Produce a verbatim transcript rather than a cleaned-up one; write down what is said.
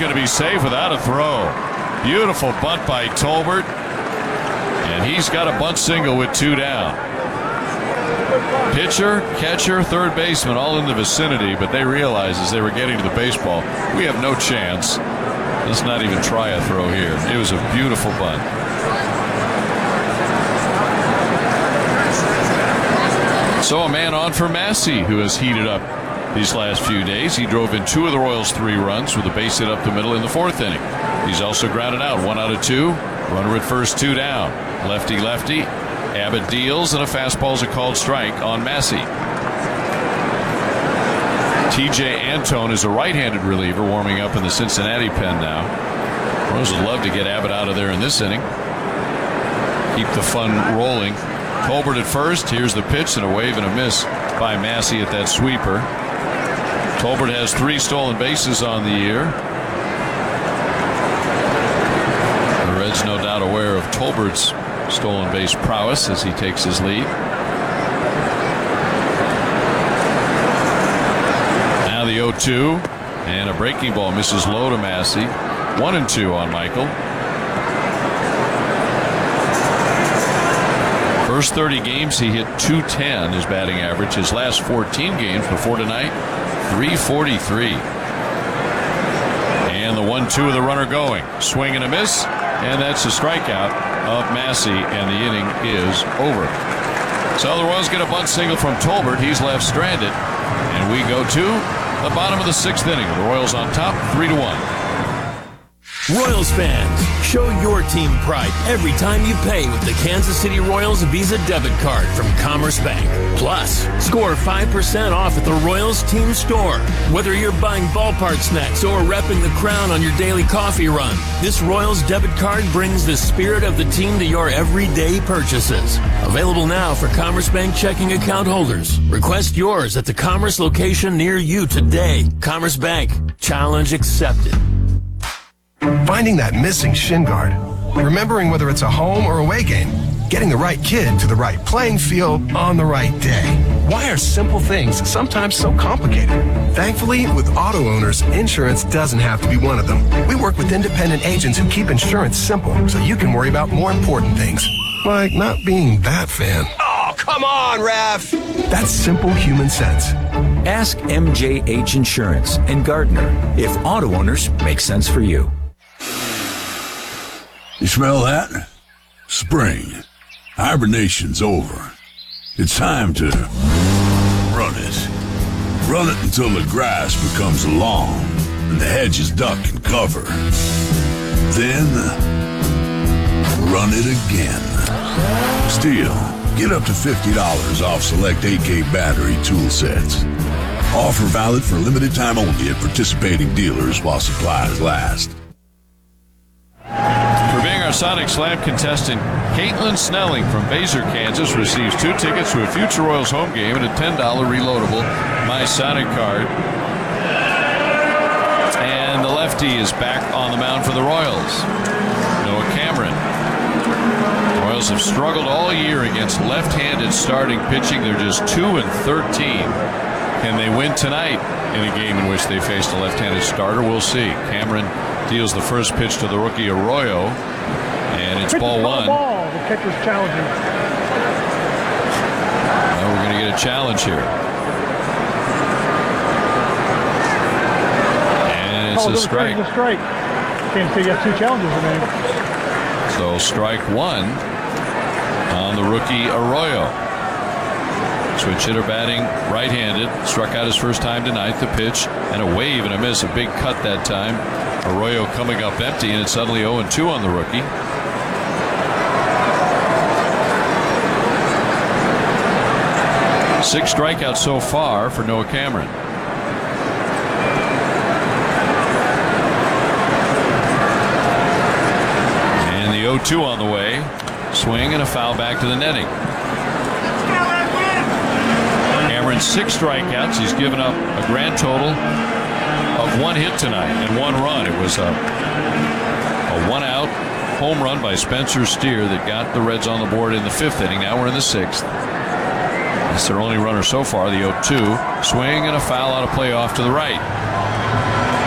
going to be safe without a throw. Beautiful bunt by Tolbert. And he's got a bunt single with two down. Pitcher, catcher, third baseman all in the vicinity, but they realized as they were getting to the baseball, we have no chance. Let's not even try a throw here. It was a beautiful bunt. So a man on for Massey, who has heated up these last few days. He drove in two of the Royals' three runs with a base hit up the middle in the fourth inning. He's also grounded out one out of two. Runner at first, two down. Lefty lefty. Abbott deals, and a fastball's a called strike on Massey. T J Antone is a right-handed reliever warming up in the Cincinnati pen now. Royals would love to get Abbott out of there in this inning. Keep the fun rolling. Tolbert at first. Here's the pitch and a wave and a miss by Massey at that sweeper. Tolbert has three stolen bases on the year. The Reds no doubt aware of Tolbert's stolen base prowess as he takes his lead. Now the oh two, and a breaking ball misses low to Massey. One and two on Michael. First thirty games he hit two ten, his batting average. His last fourteen games before tonight, three forty-three. And the one two of the runner going. Swing and a miss, and that's a strikeout of Massey, and the inning is over. So the Royals get a bunt single from Tolbert. He's left stranded, and we go to the bottom of the sixth inning. The Royals on top, three to one. Royals fans, show your team pride every time you pay with the Kansas City Royals Visa debit card from Commerce Bank. Plus, score five percent off at the Royals team store. Whether you're buying ballpark snacks or repping the crown on your daily coffee run, this Royals debit card brings the spirit of the team to your everyday purchases. Available now for Commerce Bank checking account holders. Request yours at the Commerce location near you today. Commerce Bank. Challenge accepted. Finding that missing shin guard, remembering whether it's a home or away game, getting the right kid to the right playing field on the right day. Why are simple things sometimes so complicated? Thankfully, with auto owners, insurance doesn't have to be one of them. We work with independent agents who keep insurance simple so you can worry about more important things, like not being that fan. Oh, come on, ref! That's simple human sense. Ask M J H Insurance and Gardner if auto owners make sense for you. You smell that? Spring. Hibernation's over. It's time to run it. Run it until the grass becomes long and the hedges duck and cover. Then run it again. Still, get up to fifty dollars off select A K battery tool sets. Offer valid for limited time only at participating dealers while supplies last. For being our Sonic Slam contestant, Caitlin Snelling from Basel, Kansas receives two tickets to a future Royals home game and a ten dollars reloadable My Sonic card. And the lefty is back on the mound for the Royals, Noah Cameron. The Royals have struggled all year against left-handed starting pitching. They're just two and thirteen. Can they win tonight in a game in which they faced a left-handed starter? We'll see. Cameron deals the first pitch to the rookie Arroyo, and it's ball one. Ball. The catcher's challenging. Well, we're going to get a challenge here. And it's oh, a strike. It's a strike. Can't say you have two challenges remaining. So strike one on the rookie Arroyo. Switch hitter batting right-handed. Struck out his first time tonight. The pitch and a wave and a miss. A big cut that time. Arroyo coming up empty, and it's suddenly oh and two on the rookie. Six strikeouts so far for Noah Cameron. And the oh two on the way. Swing and a foul back to the netting. Cameron, six strikeouts. He's given up a grand total of one hit tonight and one run. It was a, a one-out home run by Spencer Steer that got the Reds on the board in the fifth inning. Now we're in the sixth. That's their only runner so far, the oh two. Swing and a foul out of play off to the right.